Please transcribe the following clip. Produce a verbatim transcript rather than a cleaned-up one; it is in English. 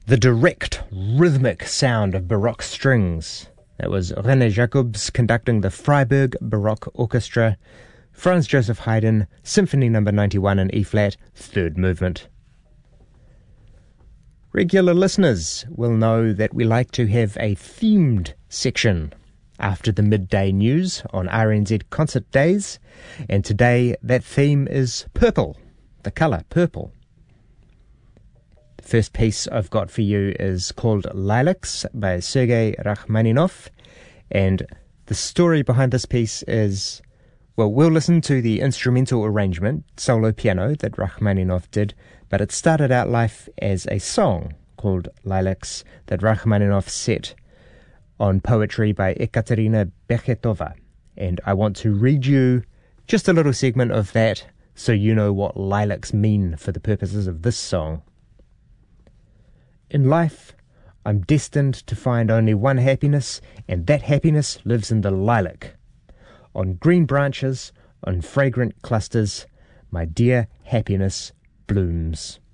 The direct, rhythmic sound of Baroque strings. That was René Jacobs conducting the Freiburg Baroque Orchestra, Franz Joseph Haydn, Symphony number ninety-one in E-flat, third movement. Regular listeners will know that we like to have a themed section after the midday news on R N Z concert days, and today that theme is purple, the colour purple. The first piece I've got for you is called Lilacs by Sergei Rachmaninoff, and the story behind this piece is, well, we'll listen to the instrumental arrangement, solo piano, that Rachmaninoff did, but it started out life as a song called Lilacs that Rachmaninoff set on poetry by Ekaterina Bekhetova. And I want to read you just a little segment of that so you know what lilacs mean for the purposes of this song. In life, I'm destined to find only one happiness, and that happiness lives in the lilac. On green branches, on fragrant clusters, my dear happiness blooms.